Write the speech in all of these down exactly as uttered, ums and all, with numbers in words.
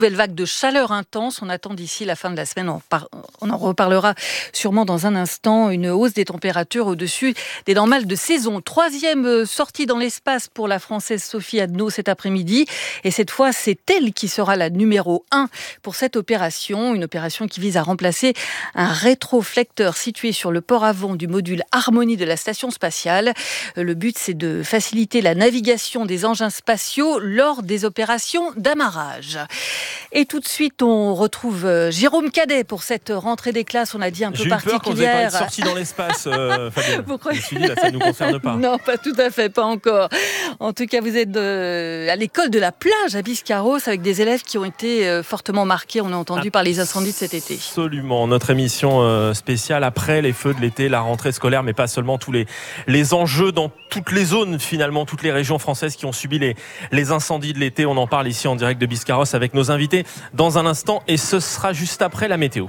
Nouvelle vague de chaleur intense, on attend d'ici la fin de la semaine, on, par... on en reparlera sûrement dans un instant, une hausse des températures au-dessus des normales de saison. Troisième sortie dans l'espace pour la Française Sophie Adno cet après-midi, et cette fois c'est elle qui sera la numéro un pour cette opération, une opération qui vise à remplacer un rétroflecteur situé sur le port avant du module Harmonie de la station spatiale. Le but c'est de faciliter la navigation des engins spatiaux lors des opérations d'amarrage. Et tout de suite, on retrouve Jérôme Cadet pour cette rentrée des classes, on a dit un peu particulière. J'ai eu peur qu'on n'ait pas être sorti dans l'espace, euh, Fabienne. Vous croyez... Je me suis dit, là, ça ne nous concerne pas. Non, pas tout à fait, pas encore. En tout cas, vous êtes de... à l'école de la plage à Biscarrosse avec des élèves qui ont été fortement marqués, on a entendu, ah, par les incendies de cet été. Absolument. Notre émission spéciale après les feux de l'été, la rentrée scolaire, mais pas seulement, tous les, les enjeux dans toutes les zones, finalement, toutes les régions françaises qui ont subi les, les incendies de l'été. On en parle ici en direct de Biscarrosse avec nos invités dans un instant, et ce sera juste après la météo.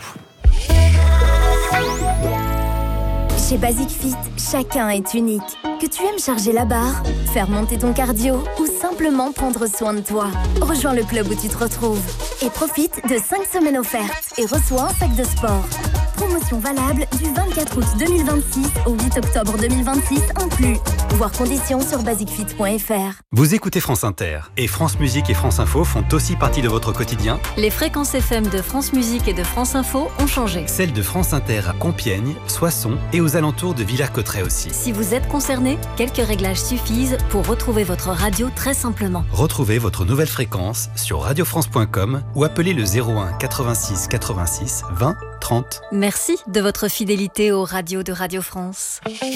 Chez Basic Fit, chacun est unique. Que tu aimes charger la barre, faire monter ton cardio ou simplement prendre soin de toi, rejoins le club où tu te retrouves et profite de cinq semaines offertes et reçois un sac de sport. Promotion valable du vingt-quatre août deux mille vingt-six au huit octobre deux mille vingt-six inclus. Voir conditions sur basic fit point f r. Vous écoutez France Inter et France Musique et France Info font aussi partie de votre quotidien. Les fréquences F M de France Musique et de France Info ont changé. Celles de France Inter à Compiègne, Soissons et aux alentours de Villers-Cotterêts aussi. Si vous êtes concerné, quelques réglages suffisent pour retrouver votre radio très simplement. Retrouvez votre nouvelle fréquence sur radio france point com ou appelez le zéro un quatre-vingt-six quatre-vingt-six vingt trente. Merci de votre fidélité aux radios de Radio France.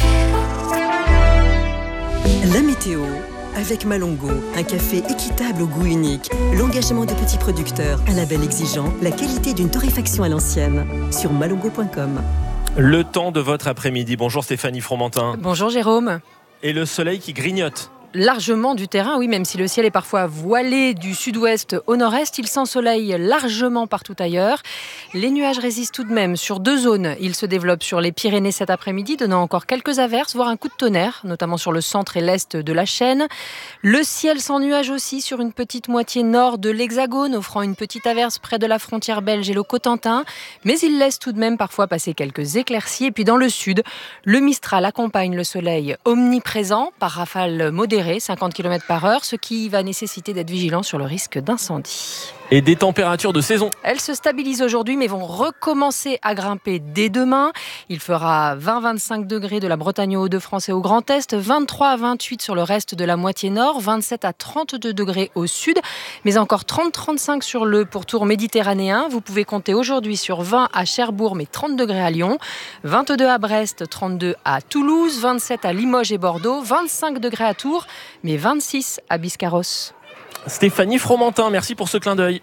La météo avec Malongo, un café équitable au goût unique, l'engagement de petits producteurs, un label exigeant, la qualité d'une torréfaction à l'ancienne. Sur malongo point com. Le temps de votre après-midi. Bonjour Stéphanie Fromentin. Bonjour Jérôme. Et le soleil qui grignote. Largement du terrain, oui, même si le ciel est parfois voilé du sud-ouest au nord-est, il s'ensoleille largement partout ailleurs. Les nuages résistent tout de même sur deux zones. Ils se développent sur les Pyrénées cet après-midi, donnant encore quelques averses, voire un coup de tonnerre, notamment sur le centre et l'est de la chaîne. Le ciel sans nuages aussi sur une petite moitié nord de l'Hexagone, offrant une petite averse près de la frontière belge et le Cotentin. Mais il laisse tout de même parfois passer quelques éclaircies. Et puis dans le sud, le Mistral accompagne le soleil omniprésent par rafales modérées, cinquante kilomètres par heure, ce qui va nécessiter d'être vigilant sur le risque d'incendie. Et des températures de saison. Elles se stabilisent aujourd'hui, mais vont recommencer à grimper dès demain. Il fera vingt à vingt-cinq degrés de la Bretagne aux Hauts-de-France et au Grand Est, vingt-trois à vingt-huit sur le reste de la moitié nord, vingt-sept à trente-deux degrés au sud, mais encore trente à trente-cinq sur le pourtour méditerranéen. Vous pouvez compter aujourd'hui sur vingt à Cherbourg, mais trente degrés à Lyon, vingt-deux à Brest, trente-deux à Toulouse, vingt-sept à Limoges et Bordeaux, vingt-cinq degrés à Tours, mais vingt-six à Biscarrosse. Stéphanie Fromentin, merci pour ce clin d'œil.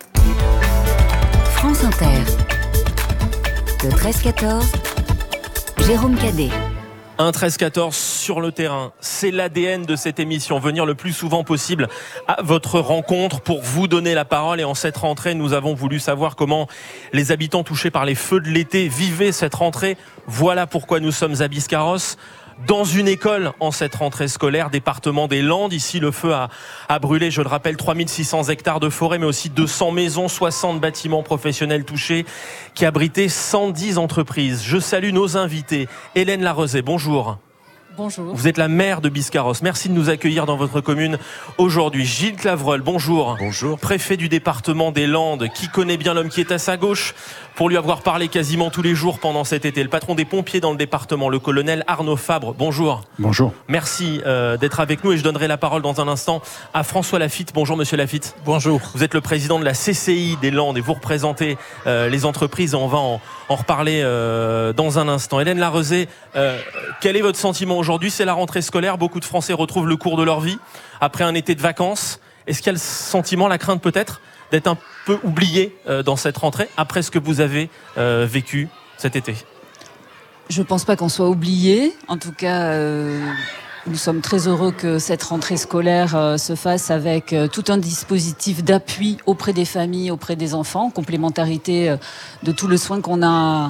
France Inter. Le treize quatorze, Jérôme Cadet. Un treize quatorze sur le terrain, c'est l'A D N de cette émission. Venir le plus souvent possible à votre rencontre pour vous donner la parole. Et en cette rentrée, nous avons voulu savoir comment les habitants touchés par les feux de l'été vivaient cette rentrée. Voilà pourquoi nous sommes à Biscarrosse, dans une école en cette rentrée scolaire, département des Landes. Ici, le feu a, a brûlé, je le rappelle, trois mille six cents hectares de forêt, mais aussi deux cents maisons, soixante bâtiments professionnels touchés, qui abritaient cent dix entreprises. Je salue nos invités. Hélène Larezet, bonjour. Bonjour. Vous êtes la maire de Biscarrosse. Merci de nous accueillir dans votre commune aujourd'hui. Gilles Clavreul, bonjour. Bonjour. Préfet du département des Landes, qui connaît bien l'homme qui est à sa gauche, pour lui avoir parlé quasiment tous les jours pendant cet été. Le patron des pompiers dans le département, le colonel Arnaud Fabre, bonjour. Bonjour. Merci euh, d'être avec nous, et je donnerai la parole dans un instant à François Lafitte. Bonjour monsieur Lafitte. Bonjour. Vous êtes le président de la C C I des Landes et vous représentez euh, les entreprises, et on va en, en reparler euh, dans un instant. Hélène Larezet, euh, quel est votre sentiment aujourd'hui? C'est la rentrée scolaire, beaucoup de Français retrouvent le cours de leur vie après un été de vacances. Est-ce qu'il y a le sentiment, la crainte peut-être, d'être un peu oublié euh, dans cette rentrée après ce que vous avez euh, vécu cet été? Je ne pense pas qu'on soit oublié. En tout cas, euh, nous sommes très heureux que cette rentrée scolaire euh, se fasse avec euh, tout un dispositif d'appui auprès des familles, auprès des enfants, en complémentarité euh, de tout le soin qu'on a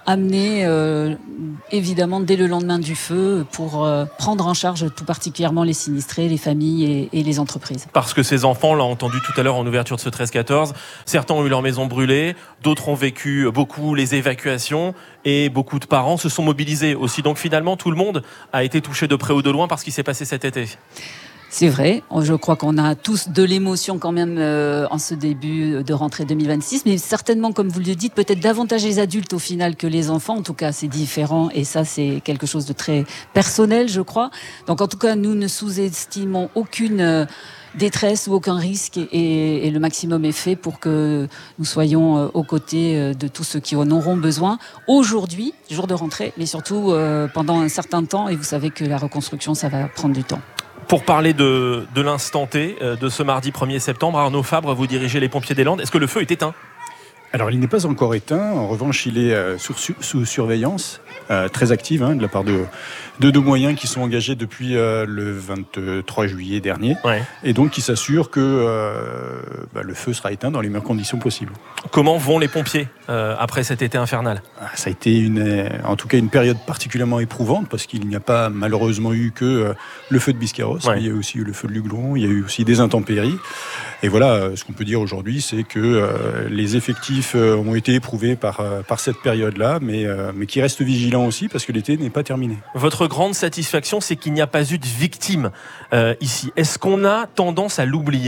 amenés euh, évidemment dès le lendemain du feu pour euh, prendre en charge tout particulièrement les sinistrés, les familles et, et les entreprises. Parce que ces enfants, on l'a entendu tout à l'heure en ouverture de ce treize quatorze, certains ont eu leur maison brûlée, d'autres ont vécu beaucoup les évacuations et beaucoup de parents se sont mobilisés aussi. Donc finalement, tout le monde a été touché de près ou de loin par ce qui s'est passé cet été. C'est vrai, je crois qu'on a tous de l'émotion quand même euh, en ce début de rentrée deux mille vingt-six, mais certainement, comme vous le dites, peut-être davantage les adultes au final que les enfants. En tout cas, c'est différent et ça, c'est quelque chose de très personnel, je crois. Donc en tout cas, nous ne sous-estimons aucune euh, détresse ou aucun risque et, et, et le maximum est fait pour que nous soyons euh, aux côtés euh, de tous ceux qui en auront besoin aujourd'hui, jour de rentrée, mais surtout euh, pendant un certain temps. Et vous savez que la reconstruction, ça va prendre du temps. Pour parler de, de l'instant T, de ce mardi premier septembre, Arnaud Fabre, vous dirigez les pompiers des Landes. Est-ce que le feu est éteint ? Alors, il n'est pas encore éteint. En revanche, il est euh, sous, sous surveillance, euh, très active, hein, de la part de, de deux moyens qui sont engagés depuis euh, le vingt-trois juillet dernier. Ouais. Et donc, qui s'assurent que euh, bah, le feu sera éteint dans les meilleures conditions possibles. Comment vont les pompiers euh, après cet été infernal ? Ça a été une, en tout cas une période particulièrement éprouvante parce qu'il n'y a pas malheureusement eu que euh, le feu de Biscarrosse. Ouais. Il y a eu aussi eu le feu de Luglon, il y a eu aussi des intempéries. Et voilà, ce qu'on peut dire aujourd'hui, c'est que euh, les effectifs euh, ont été éprouvés par, euh, par cette période-là, mais, euh, mais qui restent vigilants aussi parce que l'été n'est pas terminé. Votre grande satisfaction, c'est qu'il n'y a pas eu de victimes euh, ici. Est-ce qu'on a tendance à l'oublier ?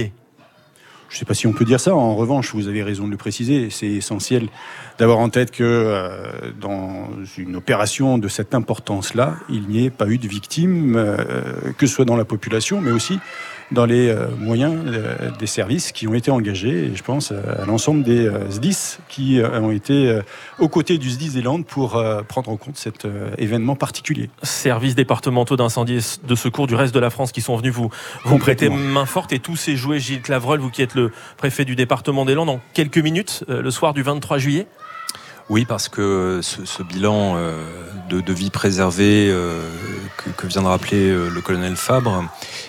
Je ne sais pas si on peut dire ça. En revanche, vous avez raison de le préciser. C'est essentiel d'avoir en tête que euh, dans une opération de cette importance-là, il n'y ait pas eu de victimes, euh, que ce soit dans la population, mais aussi dans les euh, moyens euh, des services qui ont été engagés. Et je pense à l'ensemble des euh, S D I S qui euh, ont été euh, aux côtés du S D I S des Landes pour euh, prendre en compte cet euh, événement particulier. Services départementaux d'incendie et de secours du reste de la France qui sont venus vous, vous prêter main forte et tous ces jouets. Gilles Clavreul, vous qui êtes le préfet du département des Landes, en quelques minutes, euh, le soir du vingt-trois juillet. Oui, parce que ce, ce bilan euh, de, de vie préservée euh, que, que vient de rappeler euh, le colonel Fabre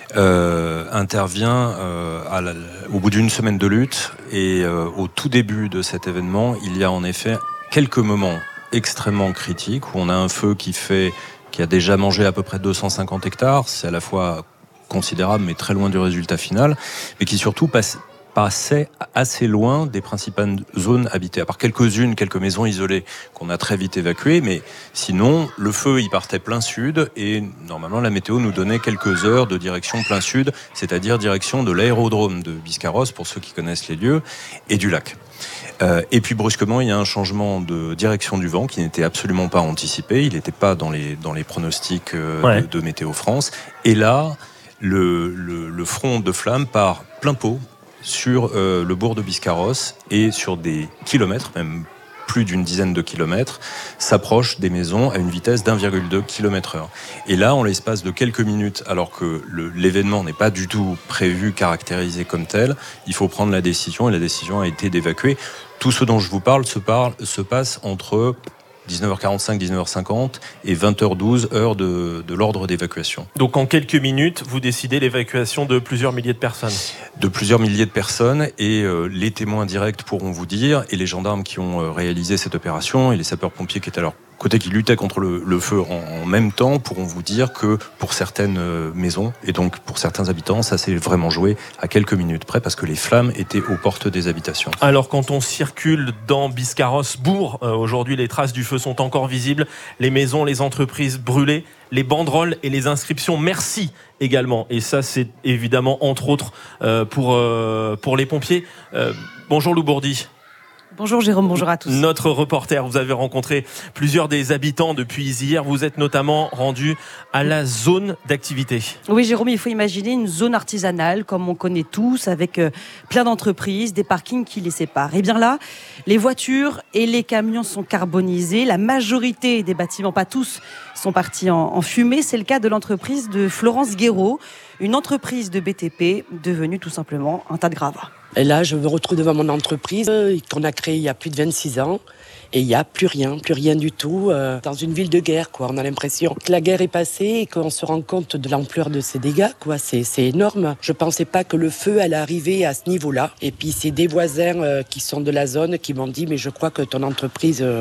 euh, intervient euh, à la, au bout d'une semaine de lutte et euh, au tout début de cet événement, il y a en effet quelques moments extrêmement critiques où on a un feu qui fait, qui a déjà mangé à peu près deux cent cinquante hectares, c'est à la fois considérable mais très loin du résultat final, mais qui surtout passe passait assez loin des principales zones habitées, à part quelques-unes, quelques maisons isolées qu'on a très vite évacuées, mais sinon, le feu, il partait plein sud, et normalement, la météo nous donnait quelques heures de direction plein sud, c'est-à-dire direction de l'aérodrome de Biscarrosse, pour ceux qui connaissent les lieux, et du lac. Euh, et puis brusquement, il y a un changement de direction du vent qui n'était absolument pas anticipé, il n'était pas dans les, dans les pronostics euh, ouais. de, de Météo France, et là, le, le, le front de flamme part plein pot, sur euh, le bourg de Biscarrosse et sur des kilomètres, même plus d'une dizaine de kilomètres, s'approche des maisons à une vitesse d'un virgule deux kilomètres heure. Et là, en l'espace de quelques minutes, alors que le, l'événement n'est pas du tout prévu, caractérisé comme tel, il faut prendre la décision, et la décision a été d'évacuer. Tout ce dont je vous parle se, parle, se passe entre dix-neuf heures quarante-cinq, dix-neuf heures cinquante et vingt heures douze, heure de, de l'ordre d'évacuation. Donc en quelques minutes, vous décidez l'évacuation de plusieurs milliers de personnes ? De plusieurs milliers de personnes, et euh, les témoins directs pourront vous dire, et les gendarmes qui ont euh, réalisé cette opération, et les sapeurs-pompiers qui étaient à leur côté, qui luttaient contre le, le feu en, en même temps, pourront vous dire que pour certaines euh, maisons, et donc pour certains habitants, ça s'est vraiment joué à quelques minutes près, parce que les flammes étaient aux portes des habitations. Alors quand on circule dans Biscarrosse-Bourg, euh, aujourd'hui les traces du feu sont encore visibles, les maisons, les entreprises brûlées, les banderoles et les inscriptions merci également, et ça c'est évidemment entre autres euh, pour, euh, pour les pompiers. Euh, bonjour Lou Bourdi. Bonjour Jérôme, bonjour à tous. Notre reporter, vous avez rencontré plusieurs des habitants depuis hier. Vous êtes notamment rendu à la zone d'activité. Oui Jérôme, il faut imaginer une zone artisanale comme on connaît tous, avec plein d'entreprises, des parkings qui les séparent. Et bien là, les voitures et les camions sont carbonisés. La majorité des bâtiments, pas tous, sont partis en, en fumée. C'est le cas de l'entreprise de Florence Guéraud, une entreprise de B T P devenue tout simplement un tas de gravats. Et là, je me retrouve devant mon entreprise euh, qu'on a créée il y a plus de vingt-six ans. Et il n'y a plus rien, plus rien du tout. Euh, dans une ville de guerre, quoi. On a l'impression que la guerre est passée et qu'on se rend compte de l'ampleur de ces dégâts, quoi. C'est, c'est énorme. Je ne pensais pas que le feu allait arriver à ce niveau-là. Et puis, c'est des voisins euh, qui sont de la zone qui m'ont dit « Mais je crois que ton entreprise... Euh,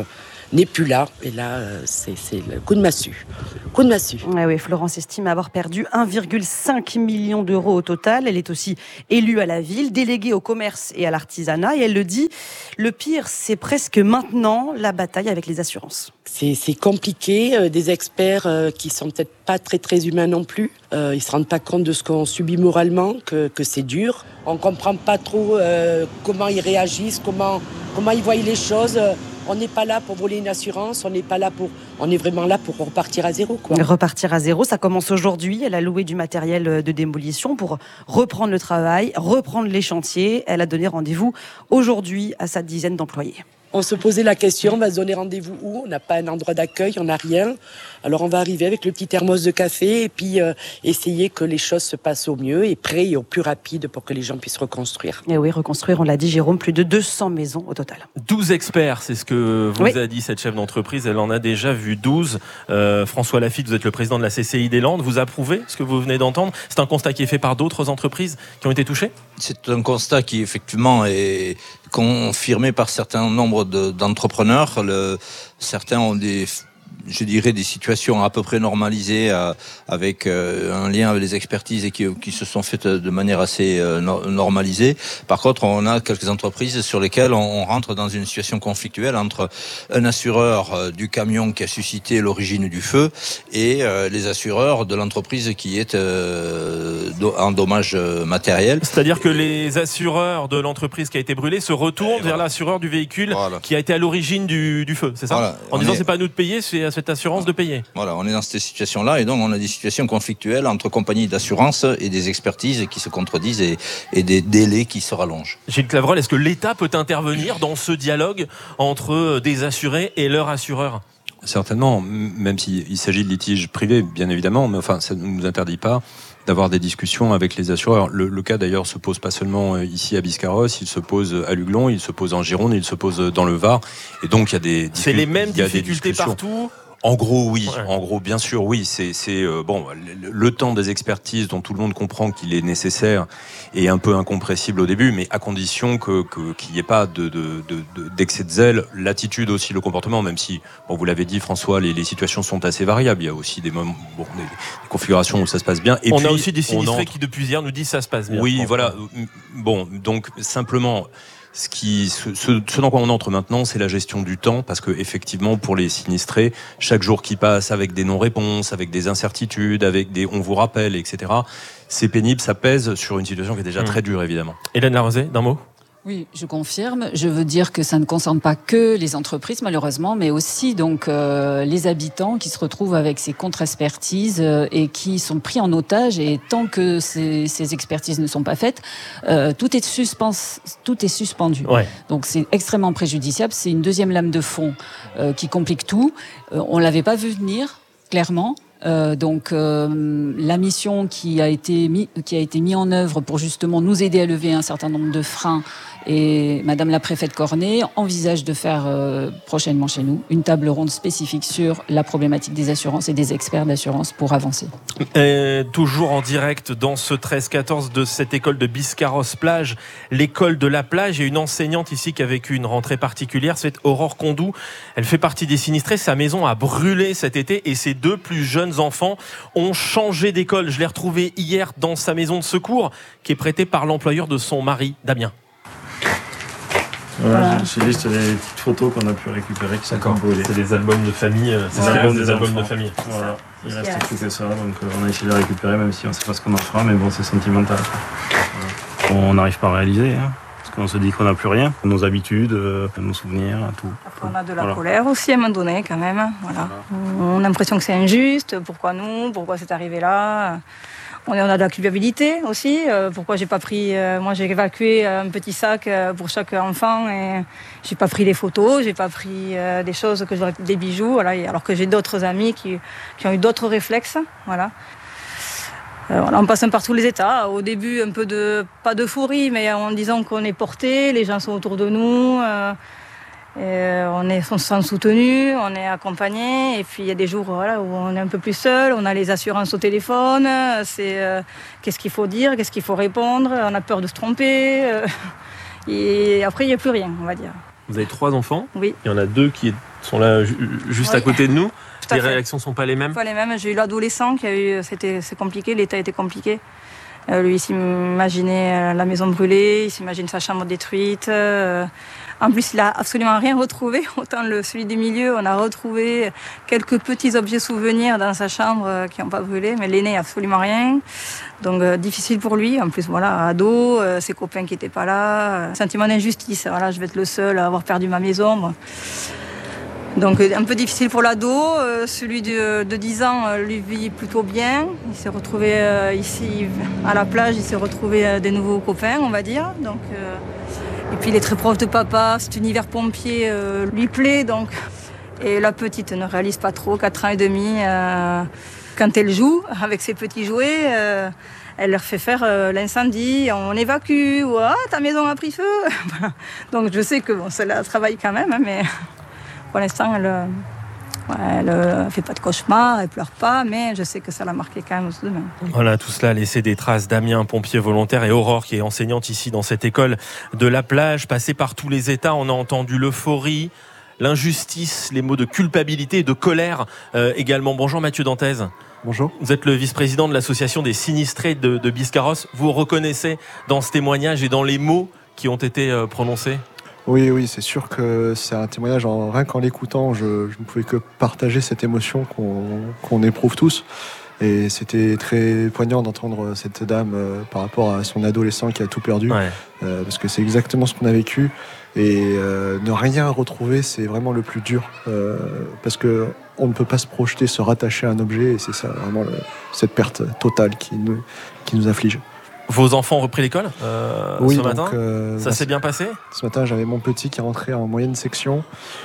n'est plus là. Et là, euh, c'est, c'est le coup de massue. Coup de massue. Ouais, oui, Florence estime avoir perdu un virgule cinq million d'euros au total. Elle est aussi élue à la ville, déléguée au commerce et à l'artisanat. Et elle le dit, le pire, c'est presque maintenant la bataille avec les assurances. C'est, c'est compliqué. Euh, des experts euh, qui sont peut-être pas très très humains non plus. Euh, ils se rendent pas compte de ce qu'on subit moralement, que, que c'est dur. On comprend pas trop euh, comment ils réagissent, comment comment ils voient les choses. On n'est pas là pour voler une assurance, on n'est pas là pour, on est vraiment là pour repartir à zéro, quoi. Repartir à zéro, ça commence aujourd'hui. Elle a loué du matériel de démolition pour reprendre le travail, reprendre les chantiers. Elle a donné rendez-vous aujourd'hui à sa dizaine d'employés. On se posait la question, on va se donner rendez-vous où ? On n'a pas un endroit d'accueil, on n'a rien. Alors on va arriver avec le petit thermos de café et puis euh, essayer que les choses se passent au mieux et près et au plus rapide pour que les gens puissent reconstruire. Et oui, reconstruire, on l'a dit Jérôme, plus de deux cents maisons au total. douze experts, c'est ce que vous oui. a dit cette chef d'entreprise. Elle en a déjà vu douze. Euh, François Lafitte, vous êtes le président de la C C I des Landes. Vous approuvez ce que vous venez d'entendre ? C'est un constat qui est fait par d'autres entreprises qui ont été touchées ? C'est un constat qui effectivement est confirmé par certains nombres de, d'entrepreneurs. Le, certains ont des, je dirais, des situations à peu près normalisées euh, avec euh, un lien avec les expertises et qui, qui se sont faites de manière assez euh, no- normalisée. Par contre, on a quelques entreprises sur lesquelles on, on rentre dans une situation conflictuelle entre un assureur euh, du camion qui a suscité l'origine du feu et euh, les assureurs de l'entreprise qui est euh, do- en dommages euh, matériels. C'est-à-dire que les assureurs de l'entreprise qui a été brûlée se retournent voilà. vers l'assureur du véhicule voilà. qui a été à l'origine du, du feu, c'est ça ? Voilà. En on disant est... c'est pas à nous de payer, c'est à cette assurance de payer. Voilà, on est dans cette situation-là et donc on a des situations conflictuelles entre compagnies d'assurance et des expertises qui se contredisent et, et des délais qui se rallongent. Gilles Clavreul, est-ce que l'État peut intervenir dans ce dialogue entre des assurés et leurs assureurs ? Certainement, même s'il s'agit de litiges privés, bien évidemment, mais enfin, ça ne nous interdit pas d'avoir des discussions avec les assureurs. Le, le cas d'ailleurs se pose pas seulement ici à Biscarrosse, il se pose à Luglon, il se pose en Gironde, il se pose dans le Var, et donc il y a des c'est les mêmes difficultés partout. En gros, oui. Ouais. En gros, bien sûr, oui. C'est, c'est euh, bon. Le, le temps des expertises, dont tout le monde comprend qu'il est nécessaire, est un peu incompressible au début, mais à condition que, que qu'il n'y ait pas de, de, de, d'excès de zèle, l'attitude aussi, le comportement. Même si, bon, vous l'avez dit, François, les, les situations sont assez variables. Il y a aussi des moments, bon, des, des configurations où ça se passe bien. Et on puis, a aussi des sinistrés qui depuis hier nous disent ça se passe bien. Oui, voilà. Bon, donc simplement. Ce, qui, ce, ce, ce dans quoi on entre maintenant, c'est la gestion du temps, parce que effectivement, pour les sinistrés, chaque jour qui passe avec des non-réponses, avec des incertitudes, avec des on vous rappelle, et cetera, c'est pénible, ça pèse sur une situation qui est déjà mmh. très dure, évidemment. Hélène Larosé, d'un mot ? Oui, je confirme. Je veux dire que ça ne concerne pas que les entreprises, malheureusement, mais aussi donc euh, les habitants qui se retrouvent avec ces contre-expertises euh, et qui sont pris en otage. Et tant que ces, ces expertises ne sont pas faites, euh, tout est suspens, tout est suspendu. Ouais. Donc c'est extrêmement préjudiciable. C'est une deuxième lame de fond euh, qui complique tout. Euh, on l'avait pas vu venir, clairement. Euh, donc euh, la mission qui a été mis, qui a été mise en œuvre pour justement nous aider à lever un certain nombre de freins, et Madame la préfète Cornet envisage de faire euh, prochainement chez nous une table ronde spécifique sur la problématique des assurances et des experts d'assurance pour avancer. Et toujours en direct dans ce treize quatorze de cette école de Biscarrosse-Plage, l'école de la plage. Il y a une enseignante ici qui a vécu une rentrée particulière, c'est Aurore Condou. Elle fait partie des sinistrés. Sa maison a brûlé cet été et ses deux plus jeunes enfants ont changé d'école. Je l'ai retrouvée hier dans sa maison de secours qui est prêtée par l'employeur de son mari, Damien. Voilà, voilà. C'est juste des petites photos qu'on a pu récupérer qui sont brûlées. C'est des albums de famille. C'est voilà, des, des, des albums enfants. de famille. Voilà. Il reste yeah. plus que ça, donc on a essayé de les récupérer, même si on ne sait pas ce qu'on en fera, mais bon, c'est sentimental. Voilà. On n'arrive pas à réaliser, hein, parce qu'on se dit qu'on n'a plus rien. Nos habitudes, euh, nos souvenirs, tout. Après, on a de la voilà. colère aussi à un moment donné, quand même. Voilà. Voilà. On a l'impression que c'est injuste. Pourquoi nous ? Pourquoi c'est arrivé là ? On a de la culpabilité aussi. Euh, pourquoi j'ai pas pris... Euh, moi, j'ai évacué un petit sac euh, pour chaque enfant et j'ai pas pris les photos, j'ai pas pris euh, des choses, que je, des bijoux, voilà, alors que j'ai d'autres amis qui, qui ont eu d'autres réflexes. Voilà. Euh, voilà, on passe par tous les états. Au début, un peu de... pas d'euphorie, mais en disant qu'on est porté, les gens sont autour de nous... Euh, Et on est on se sent soutenu, on est accompagné, et puis il y a des jours voilà, où on est un peu plus seul, on a les assurances au téléphone, c'est euh, qu'est-ce qu'il faut dire, qu'est-ce qu'il faut répondre, on a peur de se tromper, euh, et après il n'y a plus rien, on va dire. Vous avez trois enfants ? Oui. Il y en a deux qui sont là ju- juste Oui. à côté de nous. Tout à Les fait. réactions ne sont pas les mêmes. Pas les mêmes. J'ai eu l'adolescent qui a eu, c'était, c'est compliqué, l'état était compliqué. Euh, lui, il s'imaginait euh, la maison brûlée, il s'imagine sa chambre détruite. Euh, en plus, il a absolument rien retrouvé. Autant le, celui du milieu, on a retrouvé quelques petits objets souvenirs dans sa chambre euh, qui n'ont pas brûlé, mais l'aîné, absolument rien. Donc, euh, difficile pour lui. En plus, voilà, ado, euh, ses copains qui n'étaient pas là. Euh, sentiment d'injustice. Voilà, je vais être le seul à avoir perdu ma maison. Bon. Donc un peu difficile pour l'ado, euh, celui de, de dix ans euh, lui vit plutôt bien. Il s'est retrouvé euh, ici à la plage, il s'est retrouvé euh, des nouveaux copains, on va dire. Donc, euh, et puis il est très proche de papa, cet univers pompier euh, lui plaît. Donc. Et la petite ne réalise pas trop, quatre ans et demi, euh, quand elle joue avec ses petits jouets, euh, elle leur fait faire euh, l'incendie, on évacue, ou ah, ta maison a pris feu. Voilà. Donc je sais que bon, cela travaille quand même, hein, mais... Pour l'instant, elle ne ouais, fait pas de cauchemar, elle pleure pas, mais je sais que ça l'a marqué quand même demain. Voilà, tout cela a laissé des traces. Damien, pompier volontaire, et Aurore, qui est enseignante ici dans cette école de la plage, passée par tous les états. On a entendu l'euphorie, l'injustice, les mots de culpabilité et de colère euh, également. Bonjour Mathieu Dantez. Bonjour. Vous êtes le vice-président de l'association des sinistrés de, de Biscarrosse. Vous reconnaissez dans ce témoignage et dans les mots qui ont été euh, prononcés ? Oui, oui, c'est sûr que c'est un témoignage, en, rien qu'en l'écoutant, je, je ne pouvais que partager cette émotion qu'on, qu'on éprouve tous. Et c'était très poignant d'entendre cette dame euh, par rapport à son adolescent qui a tout perdu. Ouais. Euh, parce que c'est exactement ce qu'on a vécu. Et euh, ne rien retrouver, c'est vraiment le plus dur. Euh, parce que on ne peut pas se projeter, se rattacher à un objet. Et c'est ça, vraiment, le, cette perte totale qui nous, qui nous afflige. Vos enfants ont repris l'école euh, oui, ce donc, matin euh, Ça bah, s'est bien passé ? Ce matin, j'avais mon petit qui est rentré en moyenne section.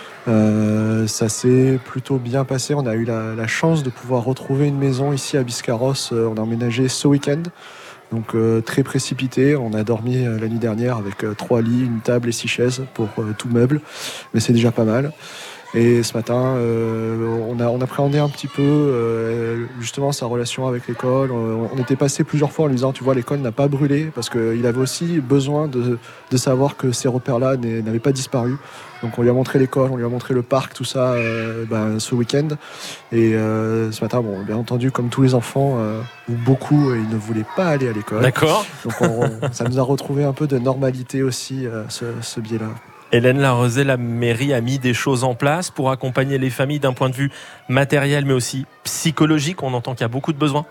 Euh, ça s'est plutôt bien passé. On a eu la, la chance de pouvoir retrouver une maison ici à Biscarrosse. Euh, on a emménagé ce week-end. Donc euh, très précipité. On a dormi euh, la nuit dernière avec euh, trois lits, une table et six chaises pour euh, tout meuble. Mais c'est déjà pas mal. Et ce matin, euh, on, a, on appréhendait un petit peu euh, justement sa relation avec l'école. On, on était passé plusieurs fois en lui disant, tu vois, l'école n'a pas brûlé, parce qu'il avait aussi besoin de, de savoir que ces repères-là n'avaient pas disparu. Donc on lui a montré l'école, on lui a montré le parc, tout ça, euh, ben, ce week-end. Et euh, ce matin, bon, bien entendu, comme tous les enfants, euh, ou beaucoup, euh, ils ne voulaient pas aller à l'école. D'accord. Donc on, ça nous a retrouvé un peu de normalité aussi, euh, ce, ce biais-là. Hélène Larosé, la mairie a mis des choses en place pour accompagner les familles d'un point de vue matériel, mais aussi psychologique. On entend qu'il y a beaucoup de besoins.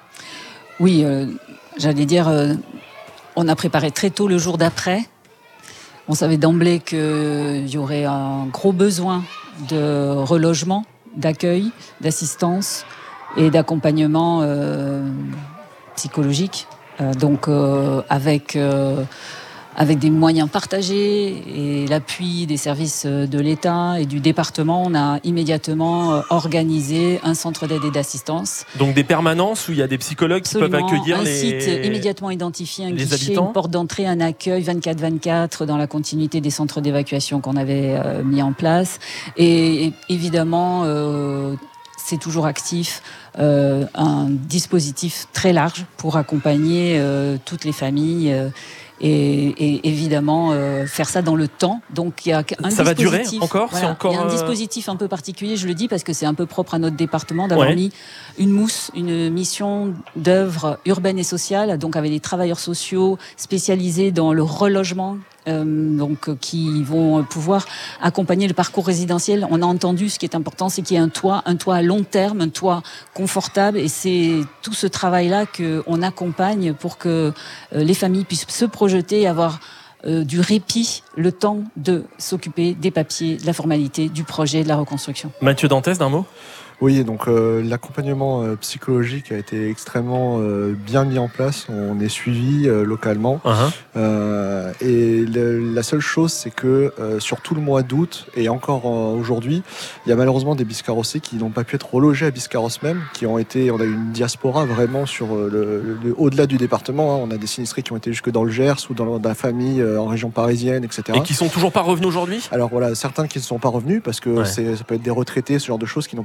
Oui, euh, j'allais dire, euh, on a préparé très tôt le jour d'après. On savait d'emblée qu'il y aurait un gros besoin de relogement, d'accueil, d'assistance et d'accompagnement euh, psychologique. Euh, donc euh, avec... Euh, avec des moyens partagés et l'appui des services de l'État et du département, on a immédiatement organisé un centre d'aide et d'assistance. Donc des permanences où il y a des psychologues Absolument. Qui peuvent accueillir un les... site immédiatement identifié, un les guichet, habitants. Une porte d'entrée, un accueil vingt-quatre vingt-quatre dans la continuité des centres d'évacuation qu'on avait euh, mis en place. Et, et évidemment, euh, c'est toujours actif. Euh, un dispositif très large pour accompagner euh, toutes les familles euh, et, et évidemment euh, faire ça dans le temps. Donc il y a un ça va durer encore, voilà, c'est encore il y a un euh... dispositif un peu particulier, je le dis parce que c'est un peu propre à notre département d'avoir ouais. mis une mousse, une mission d'œuvre urbaine et sociale, donc avec des travailleurs sociaux spécialisés dans le relogement. Euh, donc euh, qui vont pouvoir accompagner le parcours résidentiel. On a entendu, ce qui est important, c'est qu'il y ait un toit, un toit à long terme, un toit confortable, et c'est tout ce travail-là qu'on accompagne pour que euh, les familles puissent se projeter et avoir euh, du répit, le temps de s'occuper des papiers, de la formalité, du projet, de la reconstruction. Mathieu Dantez, d'un mot ? Oui, donc euh, l'accompagnement euh, psychologique a été extrêmement euh, bien mis en place. On est suivi euh, localement. Uh-huh. Euh, et le, la seule chose, c'est que euh, sur tout le mois d'août et encore euh, aujourd'hui, il y a malheureusement des Biscarrossais qui n'ont pas pu être relogés à Biscarrosse même, qui ont été. On a eu une diaspora vraiment sur euh, le, le, le au-delà du département. Hein. On a des sinistrés qui ont été jusque dans le Gers ou dans, dans la famille euh, en région parisienne, et cetera. Et qui sont toujours pas revenus aujourd'hui ? Alors voilà, certains qui ne sont pas revenus parce que ouais. c'est, ça peut être des retraités, ce genre de choses qui n'ont pas forcément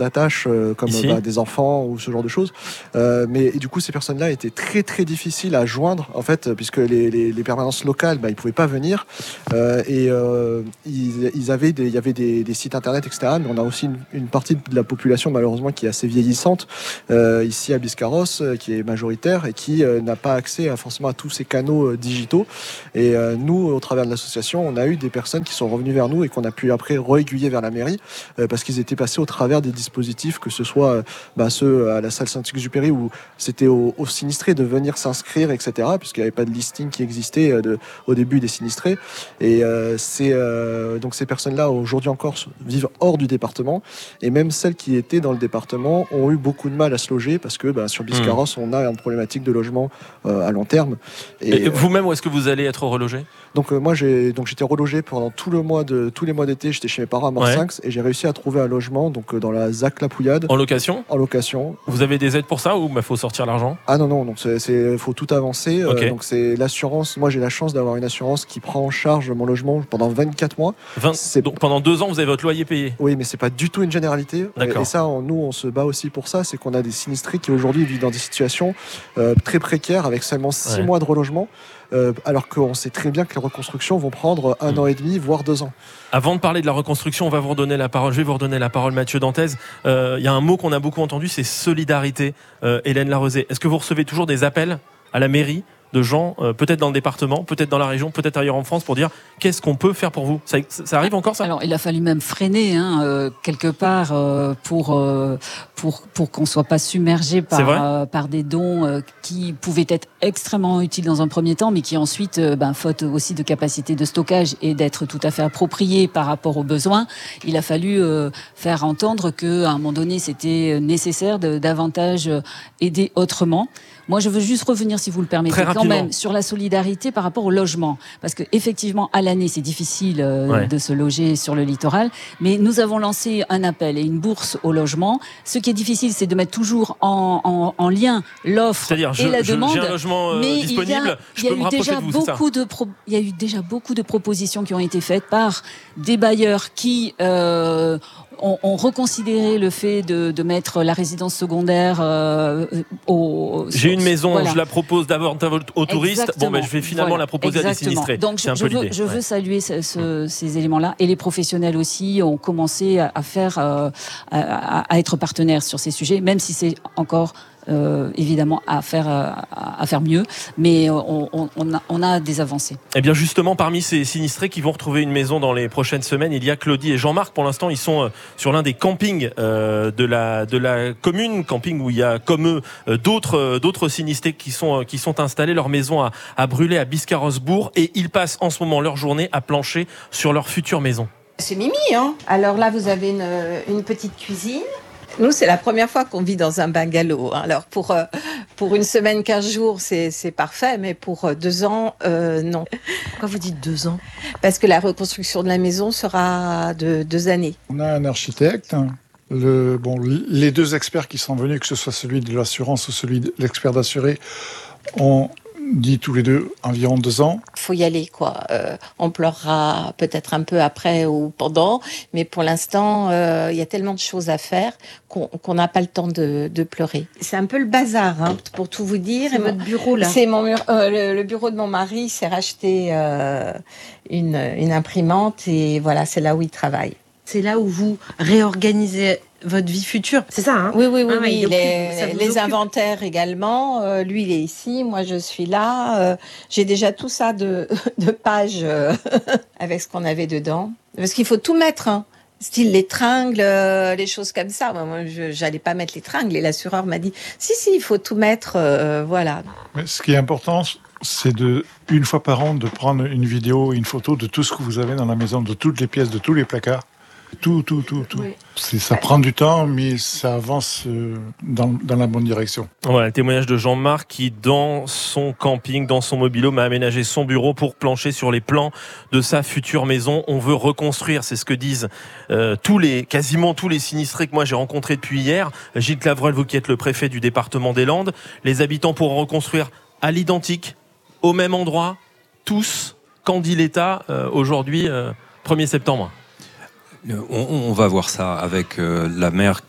d'attache, euh, comme Ici. bah, des enfants ou ce genre de choses. Euh, mais et du coup, ces personnes-là étaient très très difficiles à joindre, en fait, puisque les, les, les permanences locales, bah, ils pouvaient pas venir. Euh, et euh, ils, ils avaient des, il y avait des, des sites internet, et cetera. Mais on a aussi une, une partie de la population, malheureusement, qui est assez vieillissante, euh, ici à Biscarrosse, euh, qui est majoritaire et qui euh, n'a pas accès à, forcément à tous ces canaux euh, digitaux. Et euh, nous, au travers de l'association, on a eu des personnes qui sont revenues vers nous et qu'on a pu après réaiguiller vers la mairie, euh, parce qu'ils étaient passés au travers des dispositifs, que ce soit euh, bah, ceux à la salle Saint-Exupéry où c'était aux, aux sinistrés de venir s'inscrire, et cetera, puisqu'il n'y avait pas de listing qui existait euh, de, au début des sinistrés. Et euh, c'est, euh, donc ces personnes-là, aujourd'hui encore, vivent hors du département. Et même celles qui étaient dans le département ont eu beaucoup de mal à se loger, parce que bah, sur Biscarrosse, mmh. on a une problématique de logement euh, à long terme. Et, et vous-même, où est-ce que vous allez être relogé ? Donc euh, moi, j'ai, donc, j'étais relogé pendant tout le mois de, tous les mois d'été. J'étais chez mes parents à Morsinx, ouais. et j'ai réussi à trouver un logement donc, euh, dans la ZAC La Pouillade. En location ? En location. Vous avez des aides pour ça ou il bah, faut sortir l'argent ? Ah non, non, donc c'est, c'est, faut tout avancer. Okay. Euh, donc c'est l'assurance. Moi, j'ai la chance d'avoir une assurance qui prend en charge mon logement pendant vingt-quatre mois. vingt C'est... Donc pendant deux ans, vous avez votre loyer payé ? Oui, mais c'est pas du tout une généralité. D'accord. Et ça, on, nous, on se bat aussi pour ça. C'est qu'on a des sinistrés qui aujourd'hui vivent dans des situations euh, très précaires avec seulement six ouais. mois de relogement. Euh, alors qu'on sait très bien que les reconstructions vont prendre un mmh. an et demi, voire deux ans. Avant de parler de la reconstruction, on va vous redonner la parole. Je vais vous redonner la parole, Mathieu Dantez. Il euh, y a un mot qu'on a beaucoup entendu, c'est solidarité. Euh, Hélène Larezé, est-ce que vous recevez toujours des appels à la mairie de gens, euh, peut-être dans le département, peut-être dans la région, peut-être ailleurs en France, pour dire qu'est-ce qu'on peut faire pour vous ? Ça, ça arrive encore, ça ? Alors, il a fallu même freiner hein, euh, quelque part euh, pour, euh, pour, pour qu'on ne soit pas submergé par, euh, par des dons euh, qui pouvaient être extrêmement utiles dans un premier temps, mais qui ensuite, euh, ben, faute aussi de capacité de stockage et d'être tout à fait appropriés par rapport aux besoins, il a fallu euh, faire entendre qu'à un moment donné, c'était nécessaire de davantage aider autrement. Moi, je veux juste revenir, si vous le permettez, quand même sur la solidarité par rapport au logement. Parce qu'effectivement, à l'année, c'est difficile euh, ouais. de se loger sur le littoral. Mais nous avons lancé un appel et une bourse au logement. Ce qui est difficile, c'est de mettre toujours en, en, en lien l'offre C'est-à-dire, et je, la je, demande. J'ai un logement euh, mais disponible, il y a, je peux me rapprocher de vous, c'est ça ? De pro- il y a eu déjà beaucoup de propositions qui ont été faites par des bailleurs qui... Euh, On, on reconsidérait le fait de, de mettre la résidence secondaire euh, au... J'ai une maison, voilà. Je la propose d'abord aux touristes. Exactement. Bon, ben, je vais finalement voilà. la proposer Exactement. à des sinistrés. Donc, c'est un je, peu veux, l'idée. je ouais. veux saluer ce, ce, ces éléments-là. Et les professionnels aussi ont commencé à, à faire, euh, à, à être partenaires sur ces sujets, même si c'est encore... Euh, évidemment à faire, à, à faire mieux, mais on, on, on, a, on a des avancées. Et bien justement, parmi ces sinistrés qui vont retrouver une maison dans les prochaines semaines, il y a Claudie et Jean-Marc. Pour l'instant, ils sont sur l'un des campings euh, de, la, de la commune, camping où il y a comme eux d'autres, d'autres sinistrés qui sont, qui sont installés. Leur maison a, a brûlé à Biscarrosse-Bourg et ils passent en ce moment leur journée à plancher sur leur future maison. C'est Mimi, hein. Alors là, vous avez une, une petite cuisine. Nous, c'est la première fois qu'on vit dans un bungalow. Alors, pour, euh, pour une semaine, quinze jours, c'est, c'est parfait, mais pour euh, deux ans, euh, non. Pourquoi vous dites deux ans ? Parce que la reconstruction de la maison sera de deux années. On a un architecte, le, bon, les deux experts qui sont venus, que ce soit celui de l'assurance ou celui de l'expert d'assuré, ont dit tous les deux environ deux ans. Il faut y aller, quoi. Euh, on pleurera peut-être un peu après ou pendant, mais pour l'instant, euh, il y a tellement de choses à faire qu'on, qu'on n'a pas le temps de, de pleurer. C'est un peu le bazar, hein, pour tout vous dire. C'est votre bureau, là ? C'est mon, euh, le, le bureau de mon mari s'est racheté euh, une, une imprimante et voilà, c'est là où il travaille. C'est là où vous réorganisez votre vie future, c'est ça, hein ? Oui, oui, oui, ah, oui. oui. Les, les inventaires également. Euh, lui, il est ici, moi, je suis là. Euh, j'ai déjà tout ça de, de pages euh, avec ce qu'on avait dedans. Parce qu'il faut tout mettre, hein. Style les tringles, euh, les choses comme ça. Moi, je j'allais pas mettre les tringles. Et l'assureur m'a dit, si, si, il faut tout mettre, euh, voilà. Mais ce qui est important, c'est de, une fois par an, de prendre une vidéo, une photo de tout ce que vous avez dans la maison, de toutes les pièces, de tous les placards. Tout, tout, tout, tout. Oui. C'est, ça prend du temps, mais ça avance euh, dans, dans la bonne direction. Voilà, le témoignage de Jean-Marc qui, dans son camping, dans son mobile-home, a aménagé son bureau pour plancher sur les plans de sa future maison. On veut reconstruire, c'est ce que disent euh, tous les, quasiment tous les sinistrés que moi j'ai rencontrés depuis hier. Gilles Clavreul, vous qui êtes le préfet du département des Landes, les habitants pourront reconstruire à l'identique, au même endroit, tous. Qu'en dit l'État euh, aujourd'hui, euh, premier septembre ? On, on va voir ça avec euh, la maire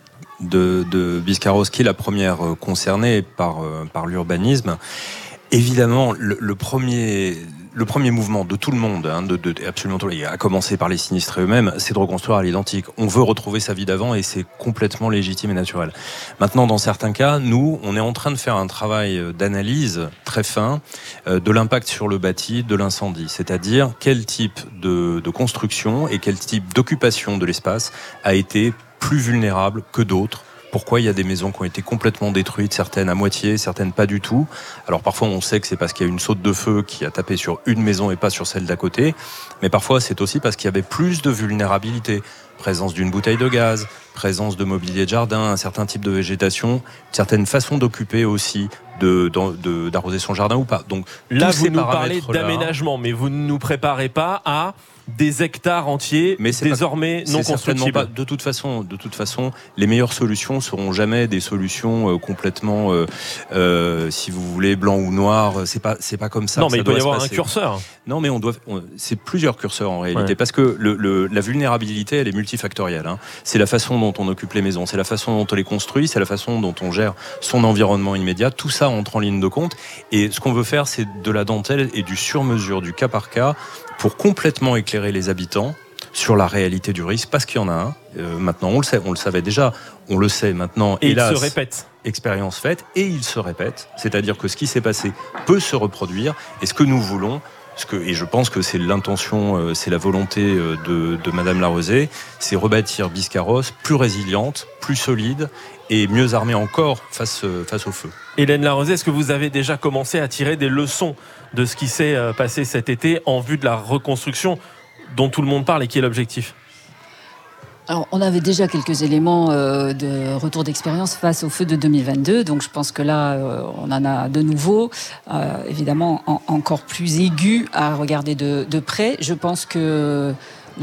de, de Biscarrosse, qui est la première concernée par, par l'urbanisme, évidemment, le, le premier... Le premier mouvement de tout le monde, hein, de, de, absolument tout le monde, à commencer par les sinistrés eux-mêmes, c'est de reconstruire à l'identique. On veut retrouver sa vie d'avant et c'est complètement légitime et naturel. Maintenant, dans certains cas, nous, on est en train de faire un travail d'analyse très fin euh, de l'impact sur le bâti de l'incendie. C'est-à-dire quel type de, de construction et quel type d'occupation de l'espace a été plus vulnérable que d'autres. Pourquoi il y a des maisons qui ont été complètement détruites, certaines à moitié, certaines pas du tout. Alors parfois on sait que c'est parce qu'il y a une saute de feu qui a tapé sur une maison et pas sur celle d'à côté, mais parfois c'est aussi parce qu'il y avait plus de vulnérabilité. Présence d'une bouteille de gaz, présence de mobilier de jardin, un certain type de végétation, une certaine façon d'occuper aussi, de, de, d'arroser son jardin ou pas. Donc là vous nous parlez d'aménagement, mais vous ne nous préparez pas à des hectares entiers, mais désormais pas, non constructibles. Pas, de toute façon, de toute façon, les meilleures solutions seront jamais des solutions euh, complètement, euh, euh, si vous voulez, blanc ou noir. C'est pas, c'est pas comme ça. Non, mais ça il peut y avoir un curseur. Non, mais on doit, on, c'est plusieurs curseurs en réalité, ouais. parce que le, le, la vulnérabilité, elle est multifactorielle. Hein. C'est la façon dont on occupe les maisons, c'est la façon dont on les construit, c'est la façon dont on gère son environnement immédiat. Tout ça entre en ligne de compte. Et ce qu'on veut faire, c'est de la dentelle et du sur-mesure, du cas par cas, pour complètement éclairer les habitants sur la réalité du risque, parce qu'il y en a un. Euh, maintenant, on le sait, on le savait déjà, on le sait maintenant. Et hélas, il se répète. Expérience faite, et il se répète. C'est-à-dire que ce qui s'est passé peut se reproduire, et ce que nous voulons, ce que, et je pense que c'est l'intention, euh, c'est la volonté euh, de, de Madame Larosée, c'est rebâtir Biscarrosse plus résiliente, plus solide, et mieux armée encore face, euh, face au feu. Hélène Larosée, est-ce que vous avez déjà commencé à tirer des leçons de ce qui s'est passé cet été en vue de la reconstruction dont tout le monde parle et qui est l'objectif ? Alors, on avait déjà quelques éléments euh, de retour d'expérience face au feu de deux mille vingt-deux, donc je pense que là, euh, on en a de nouveau, euh, évidemment en, encore plus aigu à regarder de, de près. Je pense que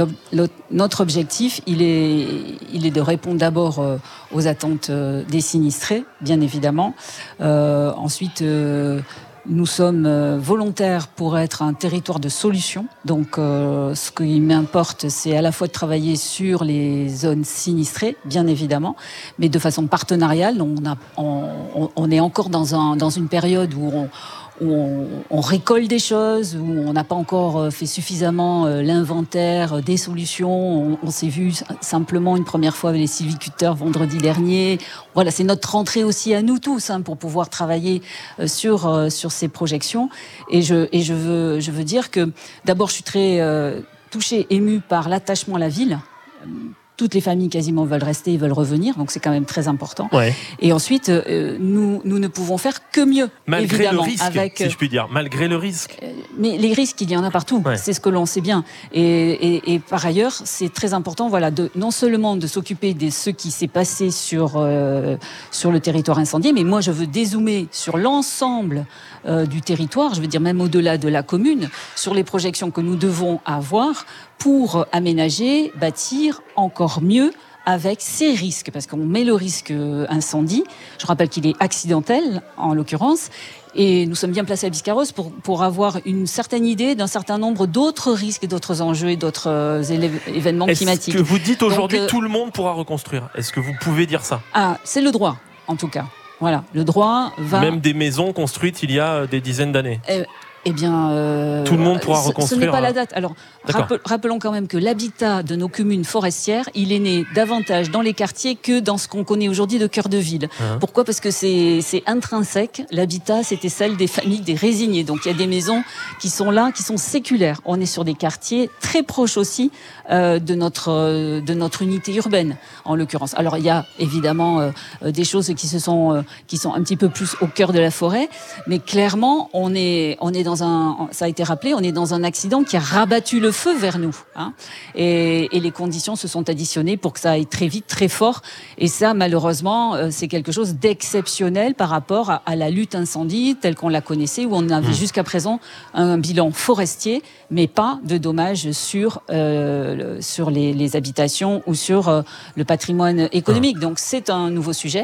notre objectif, il est, il est de répondre d'abord euh, aux attentes euh, des sinistrés, bien évidemment. Euh, ensuite, euh, nous sommes euh, volontaires pour être un territoire de solution. Donc, euh, ce qui m'importe, c'est à la fois de travailler sur les zones sinistrées, bien évidemment, mais de façon partenariale. On, a, on, on est encore dans, un, dans une période où on où on, on récolte des choses, où on n'a pas encore fait suffisamment l'inventaire des solutions. On, on s'est vu simplement une première fois avec les sylviculteurs vendredi dernier. Voilà, c'est notre rentrée aussi à nous tous, hein, pour pouvoir travailler sur, sur ces projections. Et je, et je, veux, je veux dire que, d'abord, je suis très euh, touchée, émue par l'attachement à la ville. Toutes les familles quasiment veulent rester, veulent revenir, donc c'est quand même très important. Ouais. Et ensuite, euh, nous, nous ne pouvons faire que mieux, malgré évidemment, le risque, avec, si je puis dire, malgré le risque. Euh, mais les risques, il y en a partout, ouais. C'est ce que l'on sait bien. Et, et, et par ailleurs, c'est très important, voilà, de, non seulement de s'occuper de ce qui s'est passé sur, euh, sur le territoire incendié, mais moi je veux dézoomer sur l'ensemble euh, du territoire, je veux dire même au-delà de la commune, sur les projections que nous devons avoir pour aménager, bâtir encore mieux avec ces risques, parce qu'on met le risque incendie. Je rappelle qu'il est accidentel, en l'occurrence, et nous sommes bien placés à Biscarrosse pour, pour avoir une certaine idée d'un certain nombre d'autres risques, d'autres enjeux et d'autres euh, événements Est-ce climatiques. Est-ce que vous dites aujourd'hui Donc, euh, tout le monde pourra reconstruire ? Est-ce que vous pouvez dire ça ? Ah, c'est le droit, en tout cas. Voilà, le droit va... Même des maisons construites il y a des dizaines d'années. Euh, Eh bien, euh, tout le monde pourra ce, reconstruire. Ce n'est pas la date. Alors, rappel, rappelons quand même que l'habitat de nos communes forestières, il est né davantage dans les quartiers que dans ce qu'on connaît aujourd'hui de cœur de ville. Hein. Pourquoi ? Parce que c'est, c'est intrinsèque. L'habitat, c'était celle des familles, des résignés. Donc, il y a des maisons qui sont là, qui sont séculaires. On est sur des quartiers très proches aussi euh, de notre euh, de notre unité urbaine, en l'occurrence. Alors, il y a évidemment euh, des choses qui se sont euh, qui sont un petit peu plus au cœur de la forêt, mais clairement, on est on est dans un, ça a été rappelé, on est dans un accident qui a rabattu le feu vers nous, hein, et, et les conditions se sont additionnées pour que ça aille très vite, très fort, et ça, malheureusement, c'est quelque chose d'exceptionnel par rapport à, à la lutte incendie telle qu'on la connaissait, où on avait mmh. jusqu'à présent un bilan forestier, mais pas de dommages sur, euh, sur les, les habitations ou sur euh, le patrimoine économique. Mmh. Donc c'est un nouveau sujet.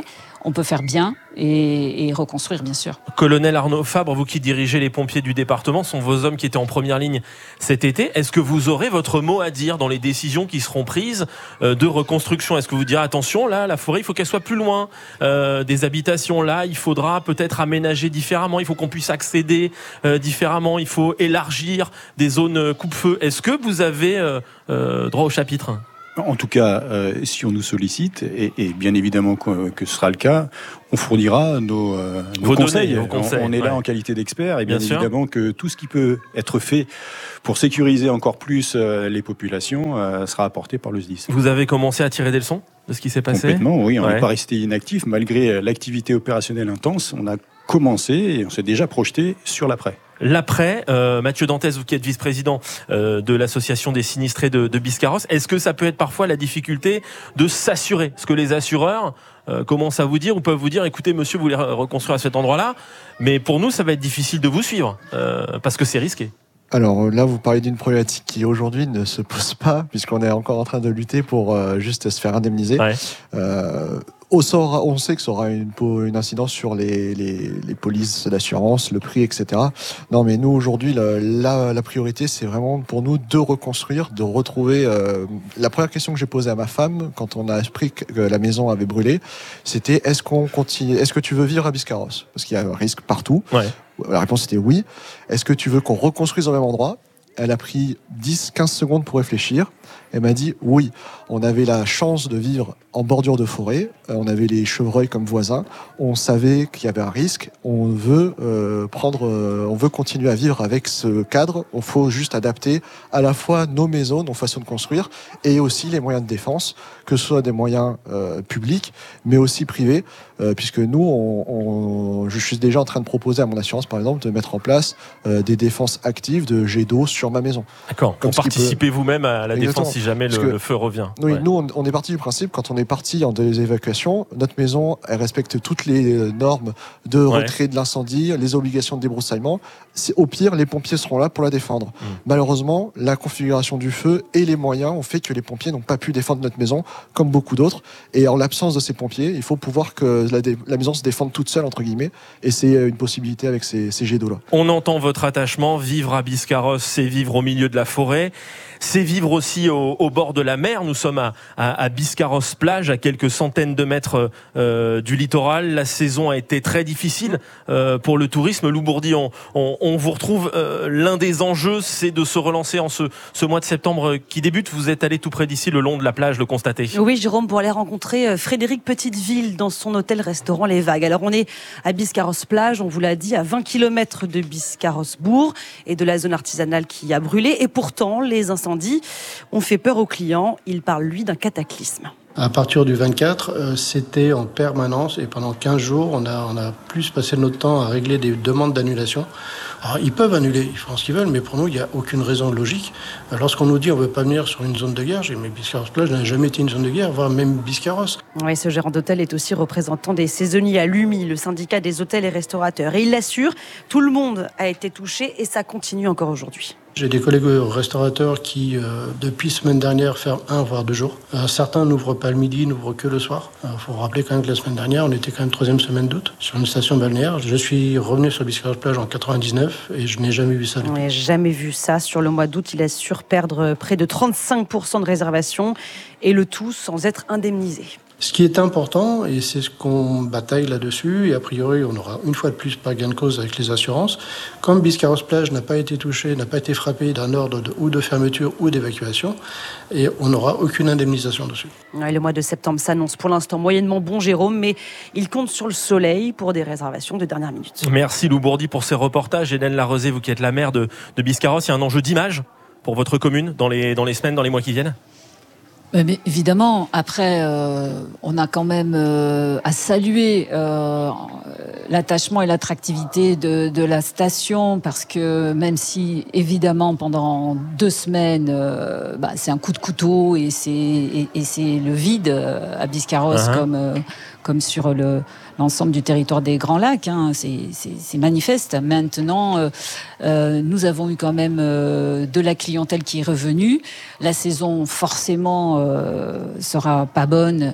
on peut faire bien et, et reconstruire, bien sûr. Colonel Arnaud Fabre, vous qui dirigez les pompiers du département, sont vos hommes qui étaient en première ligne cet été. Est-ce que vous aurez votre mot à dire dans les décisions qui seront prises de reconstruction? Est-ce que vous direz attention, là, la forêt, il faut qu'elle soit plus loin euh, des habitations, là, il faudra peut-être aménager différemment, il faut qu'on puisse accéder euh, différemment, il faut élargir des zones coupe-feu. Est-ce que vous avez euh, euh, droit au chapitre ? En tout cas, euh, si on nous sollicite, et, et bien évidemment que, que ce sera le cas, on fournira nos, euh, nos Vos conseils. données, vos conseils. On, on est là ouais. en qualité d'expert, et bien, bien évidemment sûr. que tout ce qui peut être fait pour sécuriser encore plus euh, les populations euh, sera apporté par le S D I S. Vous avez commencé à tirer des leçons de ce qui s'est passé ? Complètement, oui. On n'est ouais. pas resté inactif. Malgré l'activité opérationnelle intense, on a commencé et on s'est déjà projeté sur l'après. L'après, euh, Mathieu Dantès, vous qui êtes vice-président euh, de l'association des sinistrés de, de Biscarrosse, est-ce que ça peut être parfois la difficulté de s'assurer ? Parce que les assureurs euh, commencent à vous dire ou peuvent vous dire, écoutez monsieur, vous voulez reconstruire à cet endroit-là, mais pour nous ça va être difficile de vous suivre euh, parce que c'est risqué. Alors là, vous parlez d'une problématique qui aujourd'hui ne se pose pas, puisqu'on est encore en train de lutter pour euh, juste se faire indemniser. Ouais. Euh, au sort, on sait que ça aura une, une incidence sur les, les, les polices d'assurance, le prix, et cetera. Non, mais nous, aujourd'hui, la, la, la priorité, c'est vraiment pour nous de reconstruire, de retrouver... Euh, la première question que j'ai posée à ma femme, quand on a appris que la maison avait brûlé, c'était est-ce qu'on continue, est-ce que tu veux vivre à Biscarrosse ? Parce qu'il y a un risque partout. Ouais. La réponse était oui. Est-ce que tu veux qu'on reconstruise au même endroit ? Elle a pris dix à quinze secondes pour réfléchir. Elle m'a dit oui. On avait la chance de vivre en bordure de forêt. On avait les chevreuils comme voisins. On savait qu'il y avait un risque. On veut euh, prendre, euh, on veut continuer à vivre avec ce cadre. Il faut juste adapter à la fois nos maisons, nos façons de construire, et aussi les moyens de défense, que ce soit des moyens euh, publics, mais aussi privés, euh, puisque nous, on, on, je suis déjà en train de proposer à mon assurance, par exemple, de mettre en place euh, des défenses actives de jets d'eau sur ma maison. D'accord. Pour participer peut... vous-même à la Exactement. défense si jamais le, le feu revient. Oui, ouais. Nous, on, on est parti du principe, quand on est parti en des évacuations, notre maison, elle respecte toutes les normes de retrait ouais. de l'incendie, les obligations de débroussaillement. C'est, au pire, les pompiers seront là pour la défendre. Mmh. Malheureusement, la configuration du feu et les moyens ont fait que les pompiers n'ont pas pu défendre notre maison, comme beaucoup d'autres. Et en l'absence de ces pompiers, il faut pouvoir que la, dé- la maison se défende toute seule, entre guillemets. Et c'est une possibilité avec ces, ces jets d'eau-là. On entend votre attachement. Vivre à Biscarrosse, c'est vivre au milieu de la forêt. C'est vivre aussi au, au bord de la mer. Nous sommes à, à, à Biscarrosse plage, à quelques centaines de mètres euh, du littoral. La saison a été très difficile euh, pour le tourisme. Lou Bourdi, on, on, on vous retrouve. Euh, l'un des enjeux, c'est de se relancer en ce, ce mois de septembre qui débute. Vous êtes allé tout près d'ici, le long de la plage, le constater. Oui, Jérôme, pour aller rencontrer Frédéric Petiteville dans son hôtel-restaurant Les Vagues. Alors, on est à Biscarrosse plage, on vous l'a dit, à vingt kilomètres de Biscarrosse-Bourg et de la zone artisanale qui a brûlé. Et pourtant, les incendies ont fait peur aux clients. Il parle, lui, d'un cataclysme. À partir du vingt-quatre, euh, c'était en permanence et pendant quinze jours, on a, on a plus passé notre temps à régler des demandes d'annulation. Alors, ils peuvent annuler, ils font ce qu'ils veulent, mais pour nous, il n'y a aucune raison logique. Lorsqu'on nous dit on ne veut pas venir sur une zone de guerre, j'ai dit mais Biscarrosse-Plage n'a jamais été une zone de guerre, voire même Biscarrosse. Oui, ce gérant d'hôtel est aussi représentant des saisonniers à l'U M I, le syndicat des hôtels et restaurateurs. Et il l'assure, tout le monde a été touché et ça continue encore aujourd'hui. J'ai des collègues restaurateurs qui, euh, depuis semaine dernière, ferment un voire deux jours. Euh, certains n'ouvrent pas le midi, n'ouvrent que le soir. Il euh, faut rappeler quand même que la semaine dernière, on était quand même troisième semaine d'août sur une station balnéaire. Je suis revenu sur Biscarrosse-Plage en quatre-vingt-dix-neuf et je n'ai jamais vu ça. On n'a jamais vu ça. Sur le mois d'août, il assure perdre près de trente-cinq pour cent de réservations et le tout sans être indemnisé. Ce qui est important, et c'est ce qu'on bataille là-dessus, et a priori on aura une fois de plus pas gain de cause avec les assurances, comme Biscarrosse-Plage n'a pas été touché, n'a pas été frappé d'un ordre de, ou de fermeture ou d'évacuation, et on n'aura aucune indemnisation dessus. Ouais, le mois de septembre s'annonce pour l'instant moyennement bon, Jérôme, mais il compte sur le soleil pour des réservations de dernière minute. Merci Lou Bourdi pour ces reportages. Hélène Larosé, vous qui êtes la maire de, de Biscarrosse, il y a un enjeu d'image pour votre commune dans les, dans les semaines, dans les mois qui viennent ? Mais évidemment, après, euh, on a quand même euh, à saluer euh, l'attachement et l'attractivité de, de la station, parce que même si, évidemment, pendant deux semaines, euh, bah, c'est un coup de couteau et c'est, et, et c'est le vide à Biscarrosse, uh-huh. comme, euh, comme sur le, l'ensemble du territoire des Grands Lacs, hein, c'est, c'est, c'est manifeste. Maintenant, euh, euh, nous avons eu quand même euh, de la clientèle qui est revenue. La saison, forcément, euh, sera pas bonne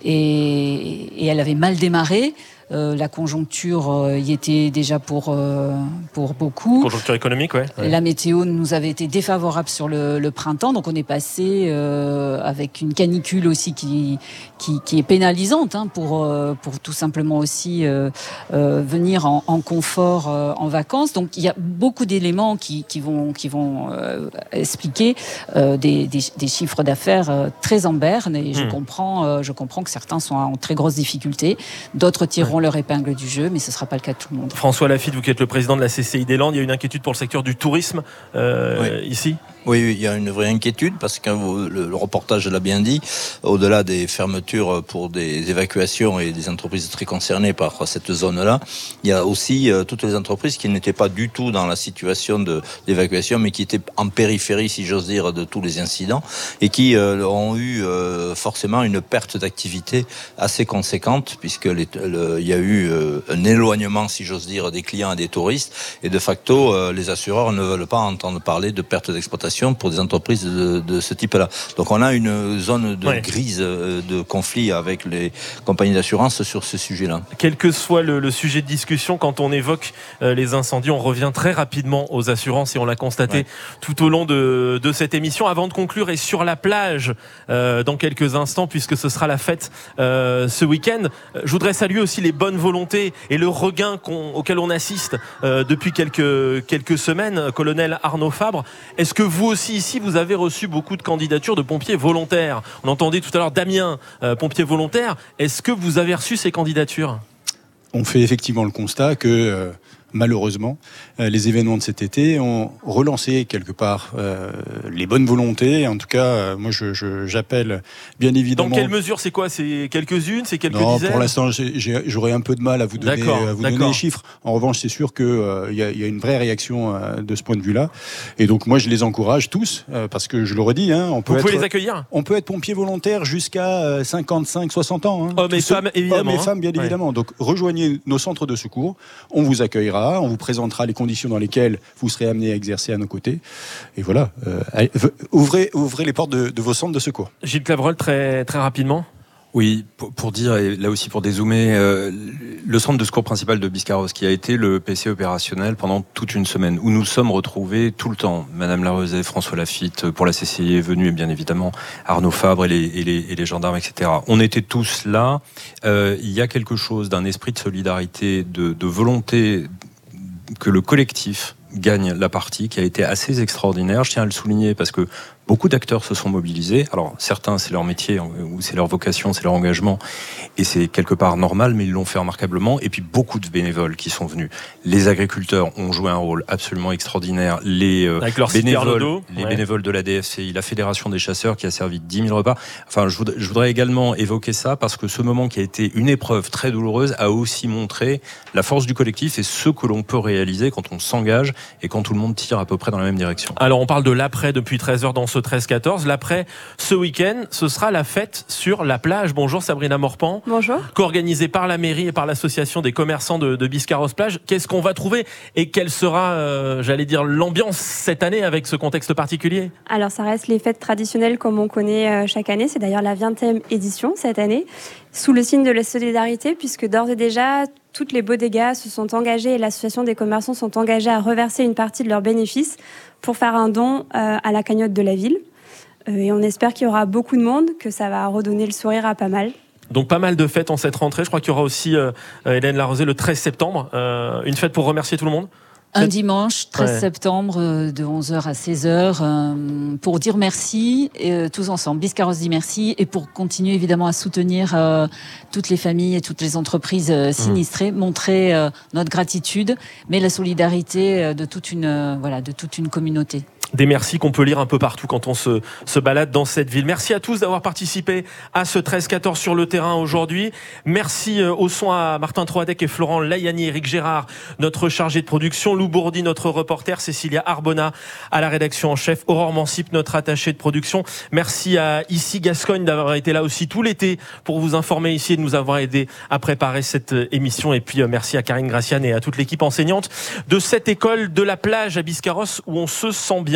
et, et elle avait mal démarré. Euh, la conjoncture euh, y était déjà pour, euh, pour beaucoup. Conjoncture économique, ouais. ouais. La météo nous avait été défavorable sur le, le printemps, donc on est passé euh, avec une canicule aussi qui, qui, qui est pénalisante hein, pour, euh, pour tout simplement aussi euh, euh, venir en, en confort euh, en vacances. Donc il y a beaucoup d'éléments qui, qui vont, qui vont euh, expliquer euh, des, des, des chiffres d'affaires euh, très en berne et mmh. je, comprends, euh, je comprends que certains sont en très grosse difficulté, d'autres tireront ouais. leur épingle du jeu, mais ce ne sera pas le cas de tout le monde. François Lafitte, vous qui êtes le président de la C C I des Landes, il y a une inquiétude pour le secteur du tourisme euh, oui. ici ? Oui, oui, il y a une vraie inquiétude parce que le, le reportage l'a bien dit, au-delà des fermetures pour des évacuations et des entreprises très concernées par cette zone-là, il y a aussi euh, toutes les entreprises qui n'étaient pas du tout dans la situation de, d'évacuation, mais qui étaient en périphérie, si j'ose dire, de tous les incidents et qui euh, ont eu euh, forcément une perte d'activité assez conséquente puisque les, le, il y a eu euh, un éloignement, si j'ose dire, des clients et des touristes et de facto, euh, les assureurs ne veulent pas entendre parler de perte d'exploitation pour des entreprises de, de ce type-là. Donc on a une zone de ouais. grise de conflit avec les compagnies d'assurance sur ce sujet-là. Quel que soit le, le sujet de discussion, quand on évoque euh, les incendies, on revient très rapidement aux assurances et on l'a constaté ouais. tout au long de, de cette émission. Avant de conclure, et sur la plage euh, dans quelques instants, puisque ce sera la fête euh, ce week-end, je voudrais saluer aussi les bonnes volontés et le regain qu'on, auquel on assiste euh, depuis quelques, quelques semaines. Colonel Arnaud Fabre, est-ce que vous aussi ici, vous avez reçu beaucoup de candidatures de pompiers volontaires ? On entendait tout à l'heure Damien, euh, pompier volontaire. Est-ce que vous avez reçu ces candidatures ? On fait effectivement le constat que euh, malheureusement, euh, les événements de cet été ont relancé quelque part euh, les bonnes volontés. En tout cas, euh, moi, je, je, j'appelle bien évidemment... Dans quelle mesure ? C'est quoi ? C'est quelques-unes ? C'est quelques non, dizaines ? Pour l'instant, j'ai, j'ai, j'aurais un peu de mal à vous donner, d'accord, à vous d'accord. donner les chiffres. En revanche, c'est sûr qu'il euh, y, y a une vraie réaction euh, de ce point de vue-là. Et donc, moi, je les encourage tous, euh, parce que je le redis, hein, on peut vous être, pouvez les accueillir ? On peut être pompier volontaire jusqu'à euh, cinquante-cinq soixante ans. Hein, hommes et femmes, évidemment. Hommes et femmes, bien hein. évidemment. Ouais. Donc, rejoignez nos centres de secours. On vous accueillera, on vous présentera les conditions dans lesquelles vous serez amené à exercer à nos côtés. Et voilà, euh, allez, ouvrez, ouvrez les portes de, de vos centres de secours. Gilles Clavreul, très, très rapidement. Oui, pour, pour dire, et là aussi pour dézoomer, euh, le centre de secours principal de Biscarrosse, qui a été le P C opérationnel pendant toute une semaine, où nous sommes retrouvés tout le temps. Madame Larosey, François Lafitte, pour la C C I est venu, et bien évidemment Arnaud Fabre et les, et les, et les gendarmes, et cetera. On était tous là. Euh, il y a quelque chose d'un esprit de solidarité, de, de volonté que le collectif gagne la partie, qui a été assez extraordinaire. Je tiens à le souligner parce que beaucoup d'acteurs se sont mobilisés. Alors, certains, c'est leur métier, ou c'est leur vocation, c'est leur engagement, et c'est quelque part normal, mais ils l'ont fait remarquablement. Et puis, beaucoup de bénévoles qui sont venus. Les agriculteurs ont joué un rôle absolument extraordinaire. Les, euh, bénévoles, les ouais. bénévoles de la D F C I, la Fédération des chasseurs qui a servi dix mille repas. Enfin, je voudrais, je voudrais également évoquer ça parce que ce moment qui a été une épreuve très douloureuse a aussi montré la force du collectif et ce que l'on peut réaliser quand on s'engage et quand tout le monde tire à peu près dans la même direction. Alors, on parle de l'après depuis treize heures dans ce treize quatorze. L'après, ce week-end, ce sera la fête sur la plage. Bonjour Sabrina Morpan. Bonjour. Co-organisée par la mairie et par l'association des commerçants de, de Biscarrosse-Plage. Qu'est-ce qu'on va trouver et quelle sera, euh, j'allais dire, l'ambiance cette année avec ce contexte particulier ? Alors, ça reste les fêtes traditionnelles comme on connaît chaque année. C'est d'ailleurs la vingtième édition cette année, sous le signe de la solidarité, puisque d'ores et déjà, toutes les bodegas se sont engagées et l'association des commerçants sont engagés à reverser une partie de leurs bénéfices pour faire un don euh, à la cagnotte de la ville. Euh, et on espère qu'il y aura beaucoup de monde, que ça va redonner le sourire à pas mal. Donc pas mal de fêtes en cette rentrée. Je crois qu'il y aura aussi, euh, Hélène Larosey, le treize septembre, euh, une fête pour remercier tout le monde. Un dimanche, treize ouais. septembre, de onze heures à seize heures, euh, pour dire merci, euh, tous ensemble. Biscarrosse dit merci, et pour continuer évidemment à soutenir euh, toutes les familles et toutes les entreprises euh, sinistrées, mmh. montrer euh, notre gratitude, mais la solidarité euh, de toute une, euh, voilà, de toute une communauté. Des merci qu'on peut lire un peu partout quand on se, se balade dans cette ville. Merci à tous d'avoir participé à ce treize quatorze sur le terrain aujourd'hui. Merci au son à Martin Troadec et Florent Layani, Eric Gérard, notre chargé de production, Lou Bourdi, notre reporter, Cécilia Arbona à la rédaction en chef, Aurore Mancip, notre attaché de production. Merci à Ici Gascogne d'avoir été là aussi tout l'été pour vous informer ici et de nous avoir aidé à préparer cette émission. Et puis merci à Karine Graciane et à toute l'équipe enseignante de cette école de la plage à Biscarrosse où on se sent bien.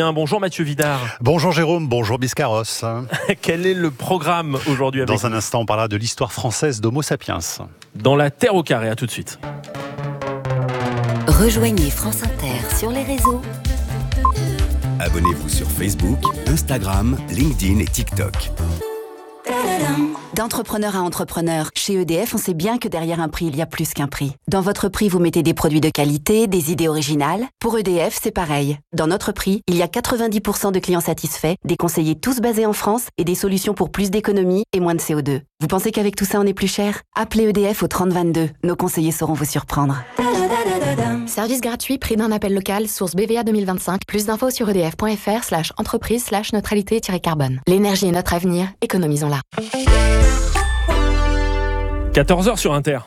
quotidien. Bonjour Mathieu Vidard. Bonjour Jérôme, bonjour Biscarrosse. Quel est le programme aujourd'hui avec Dans un instant, on parlera de l'histoire française d'Homo sapiens. Dans la Terre au carré, à tout de suite. Rejoignez France Inter sur les réseaux. Abonnez-vous sur Facebook, Instagram, LinkedIn et TikTok. D'entrepreneur à entrepreneur, chez E D F, on sait bien que derrière un prix, il y a plus qu'un prix. Dans votre prix, vous mettez des produits de qualité, des idées originales. Pour E D F, c'est pareil. Dans notre prix, il y a quatre-vingt-dix pour cent de clients satisfaits, des conseillers tous basés en France et des solutions pour plus d'économies et moins de C O deux. Vous pensez qu'avec tout ça, on est plus cher ? Appelez E D F au trente vingt-deux. Nos conseillers sauront vous surprendre. Service gratuit, prix d'un appel local, source B V A deux mille vingt-cinq. Plus d'infos sur edf.fr slash entreprise slash neutralité-carbone. L'énergie est notre avenir, économisons-la. quatorze heures sur Inter.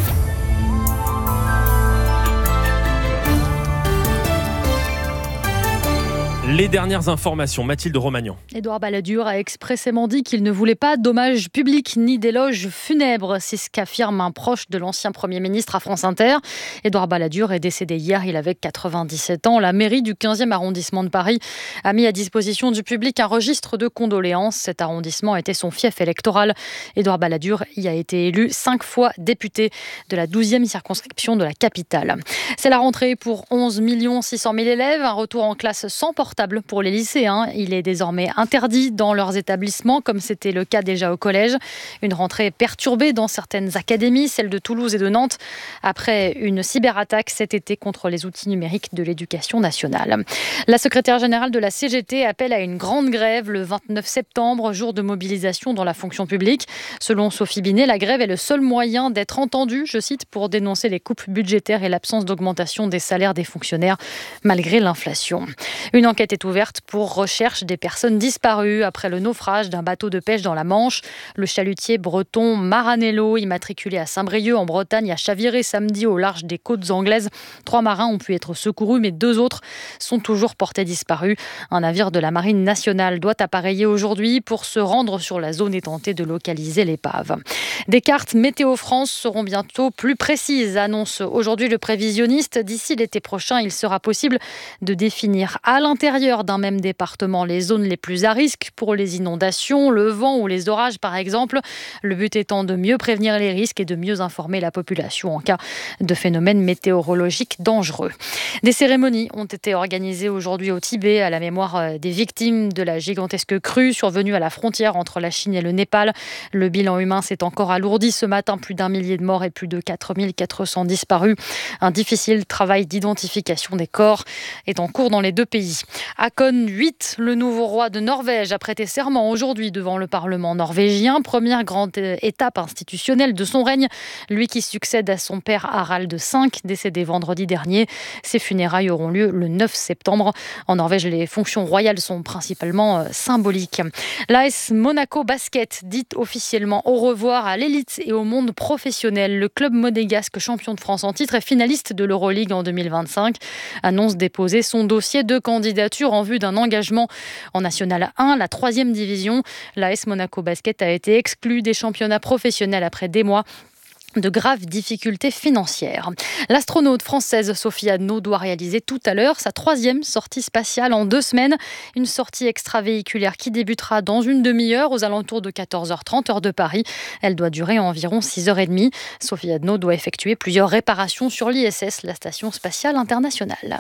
Les dernières informations, Mathilde Romagnan. Édouard Balladur a expressément dit qu'il ne voulait pas d'hommage public ni d'éloges funèbres. C'est ce qu'affirme un proche de l'ancien Premier ministre à France Inter. Édouard Balladur est décédé hier, il avait quatre-vingt-dix-sept ans. La mairie du quinzième arrondissement de Paris a mis à disposition du public un registre de condoléances. Cet arrondissement était son fief électoral. Édouard Balladur y a été élu cinq fois député de la douzième circonscription de la capitale. C'est la rentrée pour onze millions six cent mille élèves, un retour en classe sans portable pour les lycéens. Il est désormais interdit dans leurs établissements, comme c'était le cas déjà au collège. Une rentrée perturbée dans certaines académies, celle de Toulouse et de Nantes, après une cyberattaque cet été contre les outils numériques de l'éducation nationale. La secrétaire générale de la C G T appelle à une grande grève le vingt-neuf septembre, jour de mobilisation dans la fonction publique. Selon Sophie Binet, la grève est le seul moyen d'être entendue, je cite, pour dénoncer les coupes budgétaires et l'absence d'augmentation des salaires des fonctionnaires malgré l'inflation. Une enquête est ouverte pour recherche des personnes disparues après le naufrage d'un bateau de pêche dans la Manche. Le chalutier breton Maranello, immatriculé à Saint-Brieuc en Bretagne, a chaviré samedi au large des côtes anglaises. Trois marins ont pu être secourus, mais deux autres sont toujours portés disparus. Un navire de la Marine nationale doit appareiller aujourd'hui pour se rendre sur la zone et tenter de localiser l'épave. Des cartes Météo France seront bientôt plus précises, annonce aujourd'hui le prévisionniste. D'ici l'été prochain, il sera possible de définir à l'intérieur d'un même département les zones les plus à risque pour les inondations, le vent ou les orages par exemple. Le but étant de mieux prévenir les risques et de mieux informer la population en cas de phénomènes météorologiques dangereux. Des cérémonies ont été organisées aujourd'hui au Tibet à la mémoire des victimes de la gigantesque crue survenue à la frontière entre la Chine et le Népal. Le bilan humain s'est encore alourdi ce matin, plus d'un millier de morts et plus de quatre mille quatre cents disparus. Un difficile travail d'identification des corps est en cours dans les deux pays. Haakon huit, le nouveau roi de Norvège, a prêté serment aujourd'hui devant le Parlement norvégien. Première grande étape institutionnelle de son règne. Lui qui succède à son père Harald cinq, décédé vendredi dernier. Ses funérailles auront lieu le neuf septembre. En Norvège, les fonctions royales sont principalement symboliques. L'A S Monaco Basket dit officiellement au revoir à l'élite et au monde professionnel. Le club monégasque champion de France en titre et finaliste de l'Euroleague en deux mille vingt-cinq annonce déposer son dossier de candidature en vue d'un engagement en National un, la troisième division. L'A S Monaco Basket a été exclu des championnats professionnels après des mois de graves difficultés financières. L'astronaute française Sophie Adno doit réaliser tout à l'heure sa troisième sortie spatiale en deux semaines. Une sortie extravéhiculaire qui débutera dans une demi-heure aux alentours de quatorze heures trente, heure de Paris. Elle doit durer environ six heures trente. Sophie Adno doit effectuer plusieurs réparations sur l'I S S, la Station spatiale internationale.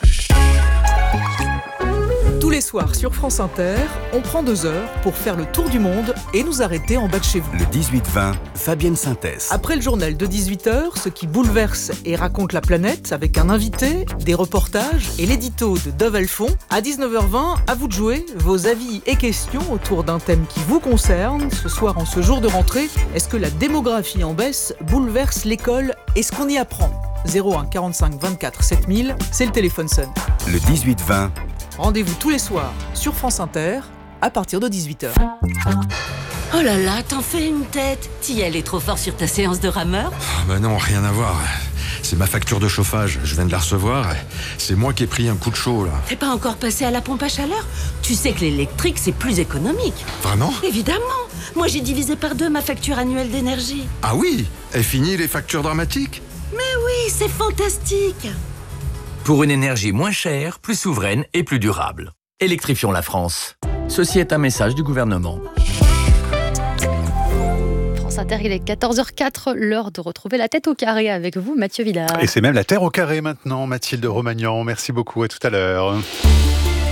Tous les soirs sur France Inter, on prend deux heures pour faire le tour du monde et nous arrêter en bas de chez vous. Le dix-huit vingt, Fabienne Synthèse. Après le journal de dix-huit heures, ce qui bouleverse et raconte la planète avec un invité, des reportages et l'édito de Dove Alphon. À dix-neuf heures vingt, à vous de jouer vos avis et questions autour d'un thème qui vous concerne. Ce soir, en ce jour de rentrée, est-ce que la démographie en baisse bouleverse l'école et ce qu'on y apprend ? zéro un quarante-cinq vingt-quatre sept mille, c'est le téléphone sonne. Le dix-huit vingt. Rendez-vous tous les soirs sur France Inter à partir de dix-huit heures. Oh là là, t'en fais une tête. T'y est trop fort sur ta séance de rameur ? Bah non, rien à voir. C'est ma facture de chauffage, je viens de la recevoir. C'est moi qui ai pris un coup de chaud là. T'es pas encore passé à la pompe à chaleur ? Tu sais que l'électrique c'est plus économique. Vraiment ? Évidemment. Moi j'ai divisé par deux ma facture annuelle d'énergie. Ah oui ? Et fini les factures dramatiques ? Mais oui, c'est fantastique. Pour une énergie moins chère, plus souveraine et plus durable. électrifions la France. Ceci est un message du gouvernement. France Inter, il est quatorze heures quatre, l'heure de retrouver la tête au carré avec vous, Mathieu Vidard. Et c'est même la terre au carré maintenant, Mathilde Romagnan. Merci beaucoup, à tout à l'heure.